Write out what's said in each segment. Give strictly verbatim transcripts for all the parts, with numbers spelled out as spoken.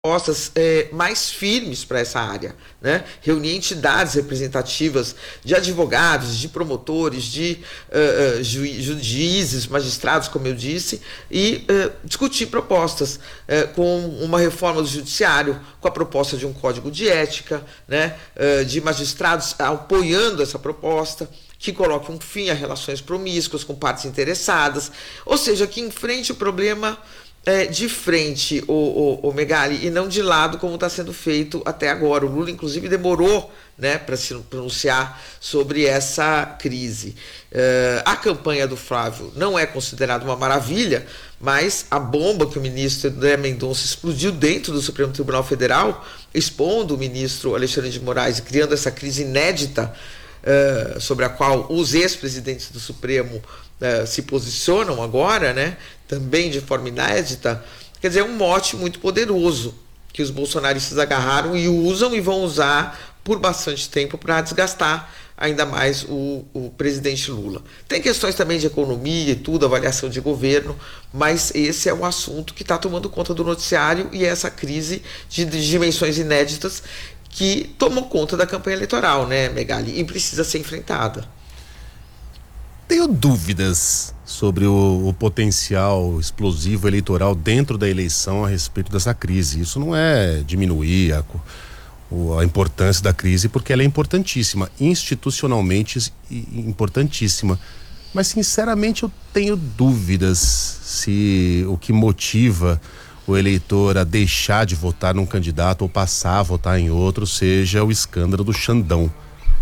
propostas é, mais firmes para essa área, né? Reunir entidades representativas de advogados, de promotores, de uh, uh, ju juízes, magistrados, como eu disse, e uh, discutir propostas uh, com uma reforma do judiciário, com a proposta de um código de ética, né? Uh, de magistrados apoiando essa proposta, que coloque um fim a relações promíscuas com partes interessadas, ou seja, que enfrente o problema É, de frente, o, o, o Megali, e não de lado como está sendo feito até agora. O Lula, inclusive, demorou, né, para se pronunciar sobre essa crise. Uh, a campanha do Flávio não é considerada uma maravilha, mas a bomba que o ministro André Mendonça explodiu dentro do Supremo Tribunal Federal, expondo o ministro Alexandre de Moraes e criando essa crise inédita, Uh, sobre a qual os ex-presidentes do Supremo uh, se posicionam agora, né, também de forma inédita. Quer dizer, é um mote muito poderoso que os bolsonaristas agarraram e usam e vão usar por bastante tempo para desgastar ainda mais o, o presidente Lula. Tem questões também de economia e tudo, avaliação de governo, mas esse é um assunto que está tomando conta do noticiário, e é essa crise de, de dimensões inéditas que tomou conta da campanha eleitoral, né, Megali, e precisa ser enfrentada. Tenho dúvidas sobre o, o potencial explosivo eleitoral dentro da eleição a respeito dessa crise. Isso não é diminuir a, a importância da crise, porque ela é importantíssima, institucionalmente importantíssima. Mas, sinceramente, eu tenho dúvidas se o que motiva o eleitor a deixar de votar num candidato ou passar a votar em outro seja o escândalo do Xandão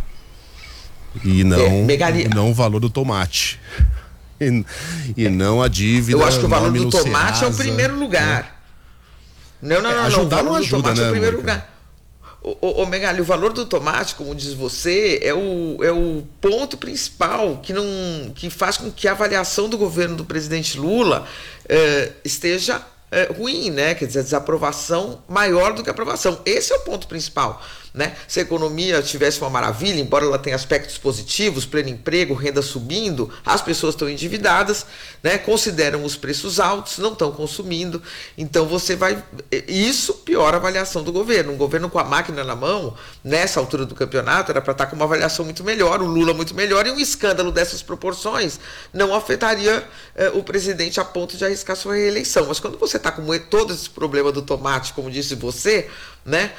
e não, é, Megali... não o valor do tomate e, e é. não a dívida. Eu acho que o valor do tomate Ceasa, é o primeiro lugar, né? Não, não, não, é, ajudar não, não ajuda, né, é o primeiro Mônica? lugar. O, o, o Megali, o valor do tomate, como diz você, é o, é o ponto principal que, não, que faz com que a avaliação do governo do presidente Lula eh, esteja É, ruim, né? Quer dizer, a desaprovação maior do que a aprovação. Esse é o ponto principal, né? Se a economia tivesse uma maravilha, embora ela tenha aspectos positivos, pleno emprego, renda subindo, as pessoas estão endividadas, né? Consideram os preços altos, não estão consumindo, então você vai... Isso piora a avaliação do governo. Um governo com a máquina na mão, nessa altura do campeonato, era para estar com uma avaliação muito melhor, o Lula muito melhor, e um escândalo dessas proporções não afetaria eh, o presidente a ponto de arriscar sua reeleição. Mas quando você está com todo esse problema do tomate, como disse você, né?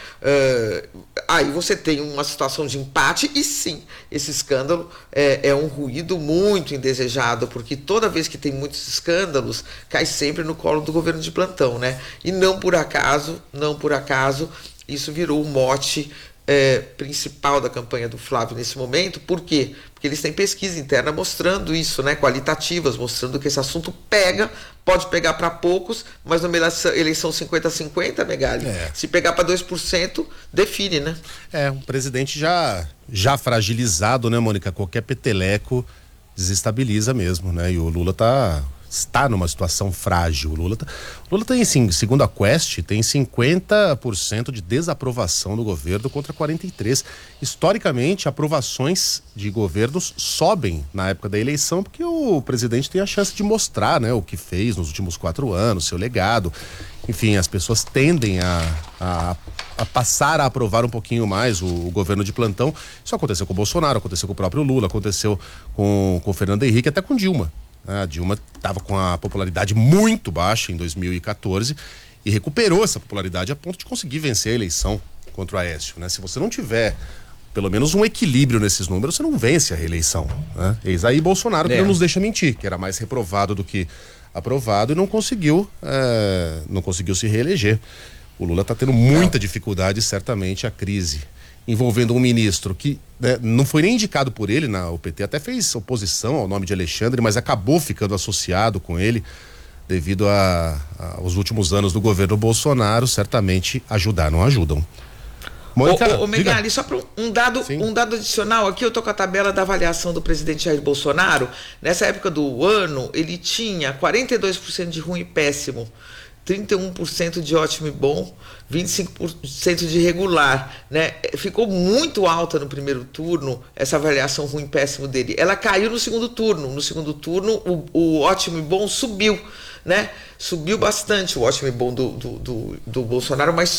Uh, aí você tem uma situação de empate, e sim, esse escândalo é, é um ruído muito indesejado, porque toda vez que tem muitos escândalos, cai sempre no colo do governo de plantão, né? E não por acaso, não por acaso, isso virou o mote É, principal da campanha do Flávio nesse momento. Por quê? Porque eles têm pesquisa interna mostrando isso, né, qualitativas, mostrando que esse assunto pega, pode pegar para poucos, mas numa eleição cinquenta a cinquenta, Megali, é. se pegar para dois por cento, define, né? É, um presidente já, já fragilizado, né, Mônica? Qualquer peteleco desestabiliza mesmo, né? E o Lula tá... está numa situação frágil. O Lula, tá, o Lula tem, sim, segundo a Quest, tem cinquenta por cento de desaprovação do governo contra quarenta e três por cento. Historicamente, aprovações de governos sobem na época da eleição, porque o presidente tem a chance de mostrar, né, o que fez nos últimos quatro anos, seu legado. Enfim, as pessoas tendem a, a, a passar a aprovar um pouquinho mais o, o governo de plantão. Isso aconteceu com o Bolsonaro, aconteceu com o próprio Lula, aconteceu com, com o Fernando Henrique, até com Dilma. A Dilma estava com a popularidade muito baixa em dois mil e quatorze e recuperou essa popularidade a ponto de conseguir vencer a eleição contra o Aécio, né? Se você não tiver pelo menos um equilíbrio nesses números, você não vence a reeleição, né? Eis aí Bolsonaro, que é. não nos deixa mentir, que era mais reprovado do que aprovado e não conseguiu, é, não conseguiu se reeleger. O Lula está tendo muita é. dificuldade, certamente a crise envolvendo um ministro que, né, não foi nem indicado por ele na U P T, até fez oposição ao nome de Alexandre, mas acabou ficando associado com ele devido a, a, aos últimos anos do governo Bolsonaro. Certamente ajudar, não ajudam. Mônica, ô, ô, Megali, só para um dado, um dado adicional aqui, eu tô com a tabela da avaliação do presidente Jair Bolsonaro. Nessa época do ano, ele tinha quarenta e dois por cento de ruim e péssimo, trinta e um por cento de ótimo e bom, vinte e cinco por cento de regular, né? Ficou muito alta no primeiro turno essa avaliação ruim péssimo dele. Ela caiu no segundo turno. No segundo turno o, o ótimo e bom subiu, né? Subiu bastante o ótimo e bom do, do, do, do Bolsonaro, mas